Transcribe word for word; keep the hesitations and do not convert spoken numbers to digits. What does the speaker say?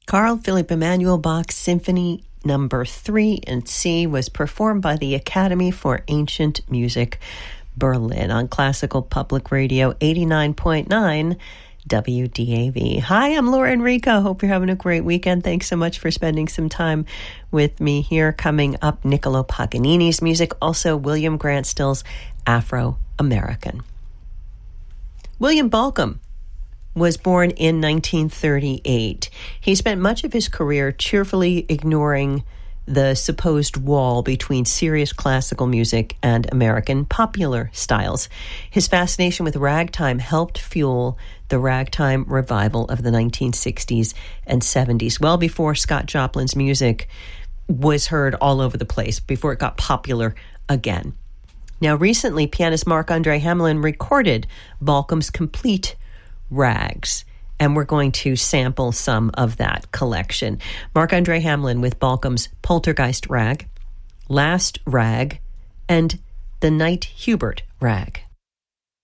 Carl Philipp Emanuel Bach's Symphony Number three in C was performed by the Academy for Ancient Music, Berlin, on Classical Public Radio eighty-nine point nine W D A V. Hi, I'm Laura Enrico. Hope you're having a great weekend. Thanks so much for spending some time with me here. Coming up, Niccolo Paganini's music, also William Grant Still's Afro-American. William Balcomb was born in nineteen thirty-eight. He spent much of his career cheerfully ignoring the supposed wall between serious classical music and American popular styles. His fascination with ragtime helped fuel the ragtime revival of the nineteen sixties and seventies, well before Scott Joplin's music was heard all over the place, before it got popular again. Now, recently, pianist Marc-Andre Hamelin recorded Balcomb's complete Rags, and we're going to sample some of that collection. Marc-Andre Hamelin with Balcomb's Poltergeist Rag, Last Rag, and the Knight Hubert Rag.